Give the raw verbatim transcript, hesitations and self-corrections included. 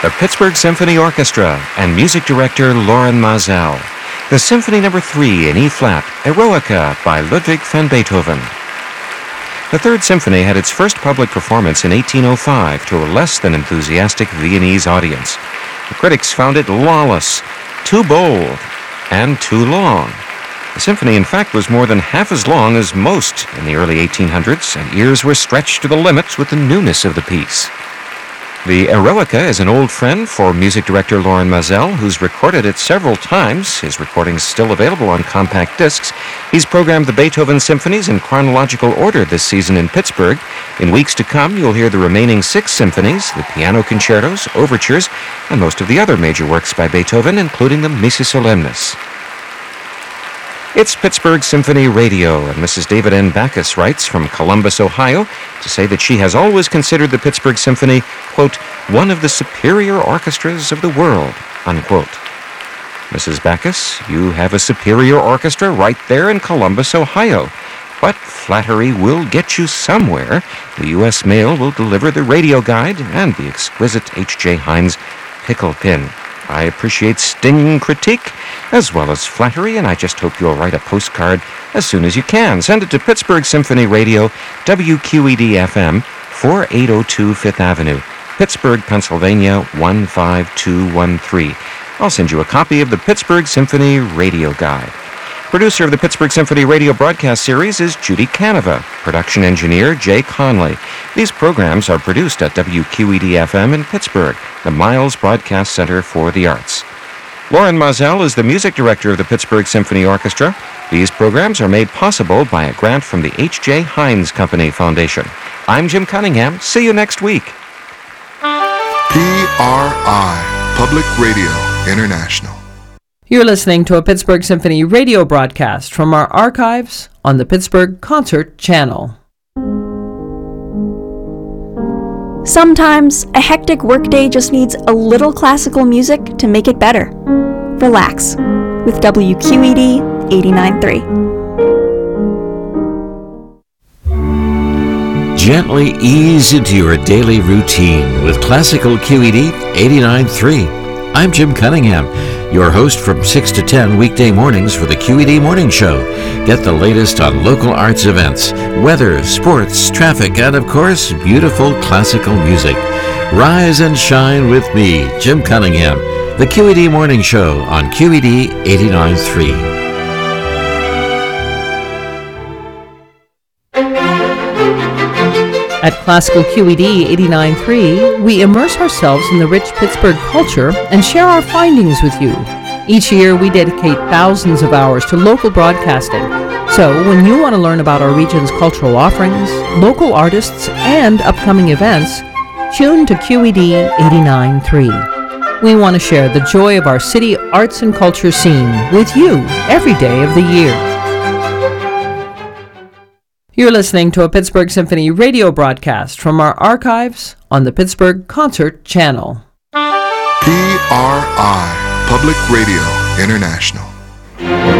the Pittsburgh Symphony Orchestra and music director Lorin Maazel. The Symphony Number three in E-flat, Eroica by Ludwig van Beethoven. The Third Symphony had its first public performance in eighteen oh five to a less than enthusiastic Viennese audience. The critics found it lawless, too bold, and too long. The symphony, in fact, was more than half as long as most in the early eighteen hundreds, and ears were stretched to the limit with the newness of the piece. The Eroica is an old friend for music director Lorin Maazel, who's recorded it several times. His recording's still available on compact discs. He's programmed the Beethoven symphonies in chronological order this season in Pittsburgh. In weeks to come, you'll hear the remaining six symphonies, the piano concertos, overtures, and most of the other major works by Beethoven, including the Missa Solemnis. It's Pittsburgh Symphony Radio, and Missus David N. Backus writes from Columbus, Ohio, to say that she has always considered the Pittsburgh Symphony, quote, one of the superior orchestras of the world, unquote. Missus Backus, you have a superior orchestra right there in Columbus, Ohio. But flattery will get you somewhere. The U S Mail will deliver the radio guide and the exquisite H J. Heinz pickle pin. I appreciate stinging critique as well as flattery, and I just hope you'll write a postcard as soon as you can. Send it to Pittsburgh Symphony Radio, W Q E D F M, forty-eight oh two Fifth Avenue, Pittsburgh, Pennsylvania, one five two one three. I'll send you a copy of the Pittsburgh Symphony Radio Guide. Producer of the Pittsburgh Symphony Radio broadcast series is Judy Canova. Production engineer Jay Conley. These programs are produced at W Q E D F M in Pittsburgh, the Miles Broadcast Center for the Arts. Lorin Maazel is the music director of the Pittsburgh Symphony Orchestra. These programs are made possible by a grant from the H J. Heinz Company Foundation. I'm Jim Cunningham. See you next week. P R I, Public Radio International. You're listening to a Pittsburgh Symphony radio broadcast from our archives on the Pittsburgh Concert Channel. Sometimes a hectic workday just needs a little classical music to make it better. Relax with W Q E D eighty-nine point three. Gently ease into your daily routine with classical Q E D eighty-nine point three. I'm Jim Cunningham, your host from six to ten weekday mornings for the Q E D Morning Show. Get the latest on local arts events, weather, sports, traffic, and of course, beautiful classical music. Rise and shine with me, Jim Cunningham, the Q E D Morning Show on Q E D eighty-nine point three. At Classical Q E D eighty-nine point three, we immerse ourselves in the rich Pittsburgh culture and share our findings with you. Each year, we dedicate thousands of hours to local broadcasting. So, when you want to learn about our region's cultural offerings, local artists, and upcoming events, tune to Q E D eighty-nine point three. We want to share the joy of our city arts and culture scene with you every day of the year. You're listening to a Pittsburgh Symphony radio broadcast from our archives on the Pittsburgh Concert Channel. P R I, Public Radio International.